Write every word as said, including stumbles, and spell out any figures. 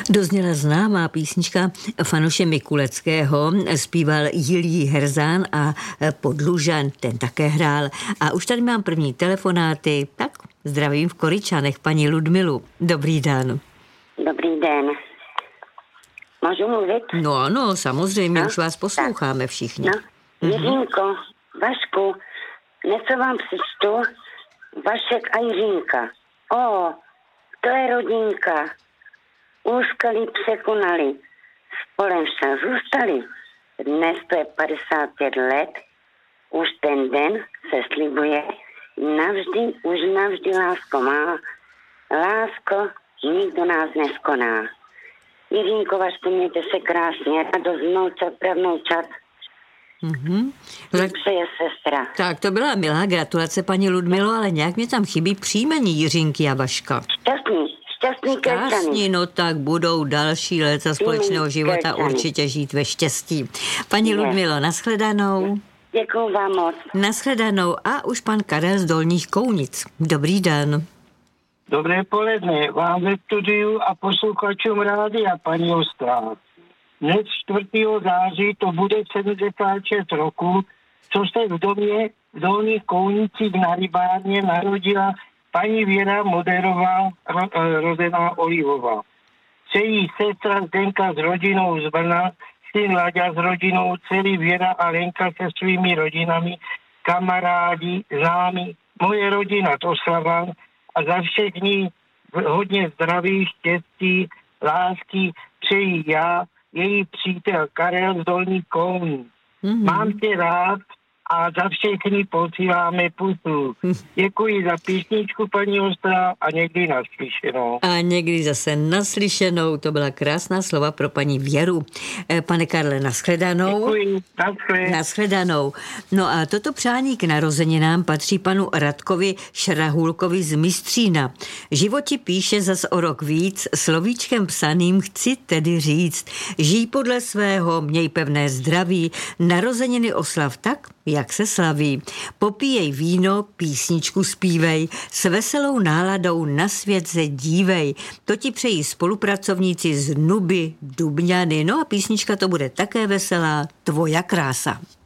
Dozněla známá písnička Fanuše Mikuleckého, zpíval Jiljí Herzán a Podlužan, ten také hrál. A už tady mám první telefonáty, tak zdravím v Koryčanech paní Ludmilu. Dobrý den. Dobrý den. Můžu mluvit? No ano, samozřejmě, no, už vás posloucháme všichni. No, Jiřínko, Vašku, něco vám přečtu, Vašek a Jiřínka. O, to je rodinka. Úskalí překonali, spolem však zůstali. Dnes to je padesát pět let, už ten den se slibuje, navždy, už navždy lásko má. Lásko, nikdo nás neskoná. Jiřínko, Vašku, mějte se krásně, radost vnoučat, pravnoučat. Mm-hmm. Tak, přeje sestra. Tak to byla milá gratulace, paní Ludmilo, ale nějak mi tam chybí příjmení Jiřínky a Vaška. Šťastný, šťastný Krčany. Šťastný, no tak budou další léta společného života Krčany. Určitě žít ve štěstí. Paní je. Ludmilo, nashledanou. Děkuju vám moc. Nashledanou a už pan Karel z Dolních Kounic. Dobrý den. Dobré poledne vám ve studiu a posluchačům rádia, paní Ostrá. Dnes čtvrtého září to bude sedmdesát šest roku, co se v domě v Dolních Kounicích na rybárně narodila paní Věra Moderová ro, rozená Olivová. Její sestra Zdenka s rodinou z Brna, syn Láďa s rodinou, dcery Věra a Lenka se svými rodinami, kamarádi, známi, moje rodina Toslavan a za všechny hodně zdraví, štěstí, lásky přeji já, její přítel Karel z Dolních Kounic. Mm-hmm. Mám tě rád a za všechny posíláme pusu. Děkuji za písničku, paní Ostrá, a někdy naslyšenou. A někdy zase naslyšenou, to byla krásná slova pro paní Věru. Pane Karle, nashledanou. Děkuji, nashledanou. Nashledanou. No a toto přání k narozeninám patří panu Radkovi Šrahulkovi z Mistřína. Životi píše zas o rok víc, slovíčkem psaným chci tedy říct. Žij podle svého, měj pevné zdraví, narozeniny oslav tak, jak se slaví. Popíjej víno, písničku zpívej, s veselou náladou na svět se dívej. To ti přejí spolupracovníci z Nuby, Dubňany. No a písnička to bude také veselá, Tvoja krása.